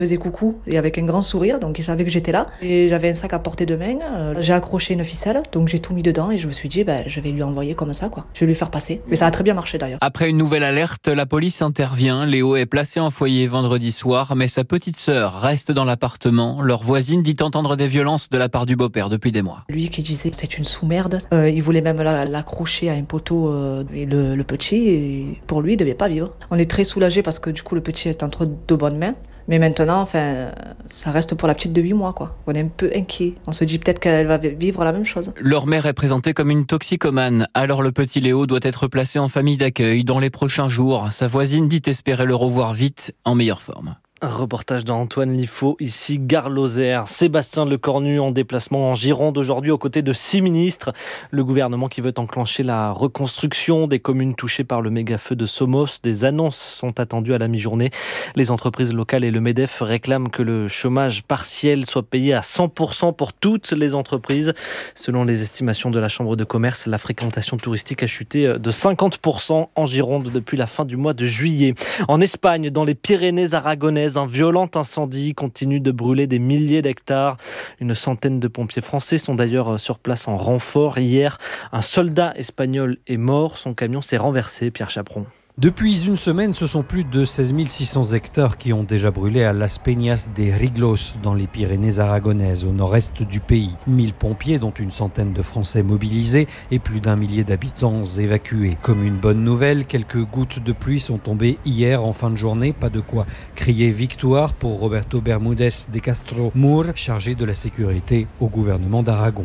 Il faisait coucou et avec un grand sourire, donc il savait que j'étais là. Et j'avais un sac à portée de main, j'ai accroché une ficelle, donc j'ai tout mis dedans et je me suis dit, je vais lui envoyer comme ça, quoi. Je vais lui faire passer. Mais ça a très bien marché d'ailleurs. Après une nouvelle alerte, la police intervient. Léo est placé en foyer vendredi soir, mais sa petite sœur reste dans l'appartement. Leur voisine dit entendre des violences de la part du beau-père depuis des mois. Lui qui disait que c'est une sous-merde, il voulait même l'accrocher à un poteau, et le petit, et pour lui, il devait pas vivre. On est très soulagés parce que du coup, le petit est entre de bonnes mains. Mais maintenant, ça reste pour la petite de 8 mois, quoi. On est un peu inquiet. On se dit peut-être qu'elle va vivre la même chose. Leur mère est présentée comme une toxicomane. Alors le petit Léo doit être placé en famille d'accueil dans les prochains jours. Sa voisine dit espérer le revoir vite en meilleure forme. Un reportage d'Antoine Liffaut, ici Gare Lozère. Sébastien Lecornu en déplacement en Gironde aujourd'hui aux côtés de 6 ministres. Le gouvernement qui veut enclencher la reconstruction des communes touchées par le méga-feu de Somos. Des annonces sont attendues à la mi-journée. Les entreprises locales et le MEDEF réclament que le chômage partiel soit payé à 100% pour toutes les entreprises. Selon les estimations de la Chambre de commerce, la fréquentation touristique a chuté de 50% en Gironde depuis la fin du mois de juillet. En Espagne, dans les Pyrénées aragonaises, un violent incendie continue de brûler des milliers d'hectares. Une centaine de pompiers français sont d'ailleurs sur place en renfort. Hier, un soldat espagnol est mort. Son camion s'est renversé. Pierre Chaperon. Depuis une semaine, ce sont plus de 16 600 hectares qui ont déjà brûlé à Las Peñas de Riglos, dans les Pyrénées aragonaises, au nord-est du pays. 1000 pompiers, dont une centaine de Français mobilisés, et plus d'1 millier d'habitants évacués. Comme une bonne nouvelle, quelques gouttes de pluie sont tombées hier en fin de journée. Pas de quoi crier victoire pour Roberto Bermúdez de Castro Mur, chargé de la sécurité au gouvernement d'Aragon.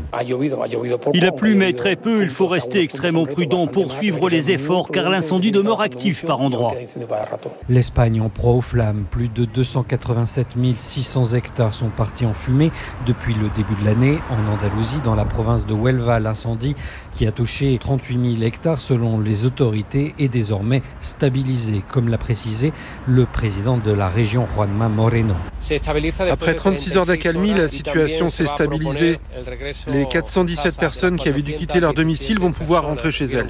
Il a plu, mais très peu. Il faut rester extrêmement prudent, poursuivre les efforts, car l'incendie demeure actif par endroits. L'Espagne en proie aux flammes. Plus de 287 600 hectares sont partis en fumée depuis le début de l'année. En Andalousie, dans la province de Huelva, l'incendie qui a touché 38 000 hectares selon les autorités est désormais stabilisé, comme l'a précisé le président de la région, Juanma Moreno. Après 36 heures d'accalmie, la situation s'est stabilisée. Les 417 personnes qui avaient dû quitter leur domicile vont pouvoir rentrer chez elles.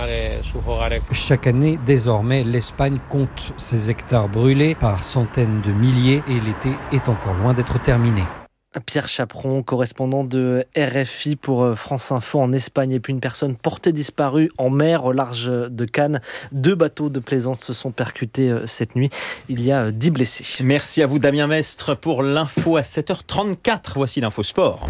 Chaque année, désormais, l'Espagne compte ses hectares brûlés par centaines de milliers et l'été est encore loin d'être terminé. Pierre Chaperon, correspondant de RFI pour France Info en Espagne. Et puis une personne portée disparue en mer au large de Cannes. 2 bateaux de plaisance se sont percutés cette nuit. Il y a 10 blessés. Merci à vous Damien Mestre pour l'info à 7h34. Voici l'info sport.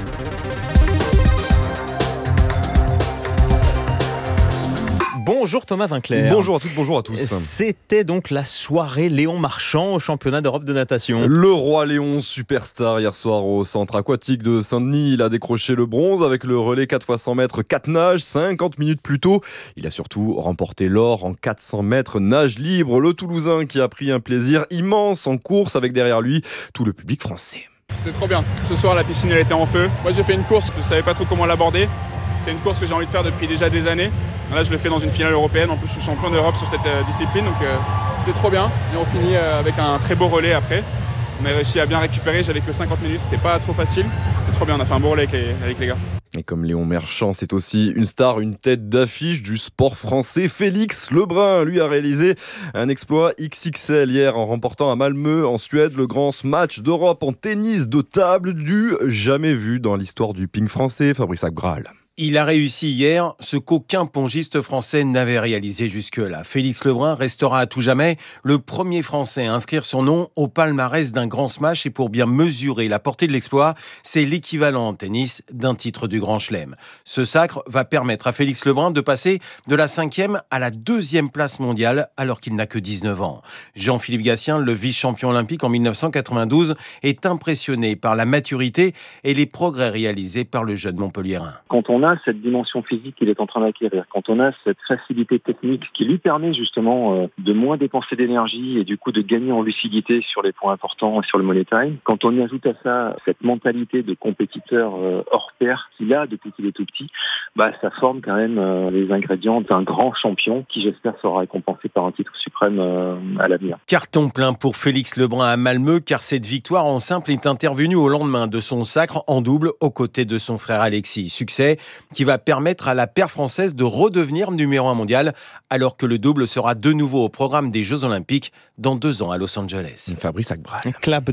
Bonjour Thomas Vinclair. Bonjour à toutes, bonjour à tous. C'était donc la soirée Léon Marchand au championnat d'Europe de natation. Le roi Léon, superstar hier soir au centre aquatique de Saint-Denis. Il a décroché le bronze avec le relais 4 x 100 mètres 4 nages, 50 minutes plus tôt. Il a surtout remporté l'or en 400 mètres nage libre. Le Toulousain qui a pris un plaisir immense en course avec derrière lui tout le public français. C'était trop bien. Ce soir, la piscine elle était en feu. Moi, j'ai fait une course, je ne savais pas trop comment l'aborder. C'est une course que j'ai envie de faire depuis déjà des années. Là, je le fais dans une finale européenne. En plus, je suis champion d'Europe sur cette discipline. Donc, c'est trop bien. Et on finit avec un très beau relais après. On a réussi à bien récupérer. J'avais que 50 minutes. C'était pas trop facile. C'était trop bien. On a fait un beau relais avec les gars. Et comme Léon Marchand, c'est aussi une star, une tête d'affiche du sport français. Félix Lebrun, lui, a réalisé un exploit XXL hier en remportant à Malmö, en Suède, le grand match d'Europe en tennis de table du jamais vu dans l'histoire du ping français. Fabrice Agbraal. Il a réussi hier ce qu'aucun pongiste français n'avait réalisé jusque-là. Félix Lebrun restera à tout jamais le premier Français à inscrire son nom au palmarès d'un grand smash. Et pour bien mesurer la portée de l'exploit, c'est l'équivalent en tennis d'un titre du Grand Chelem. Ce sacre va permettre à Félix Lebrun de passer de la 5e à la 2e place mondiale alors qu'il n'a que 19 ans. Jean-Philippe Gatien, le vice-champion olympique en 1992, est impressionné par la maturité et les progrès réalisés par le jeune Montpelliérain. Quand on a cette dimension physique qu'il est en train d'acquérir, quand on a cette facilité technique qui lui permet justement de moins dépenser d'énergie et du coup de gagner en lucidité sur les points importants et sur le money time, quand on y ajoute à ça cette mentalité de compétiteur hors pair qu'il a depuis qu'il est tout petit, ça forme quand même les ingrédients d'un grand champion qui j'espère sera récompensé par un titre suprême à l'avenir. Carton plein pour Félix Lebrun à Malmö, car cette victoire en simple est intervenue au lendemain de son sacre en double aux côtés de son frère Alexis. Succès qui va permettre à la paire française de redevenir numéro 1 mondial, alors que le double sera de nouveau au programme des Jeux Olympiques dans 2 ans à Los Angeles. Fabrice Agbrail. Clap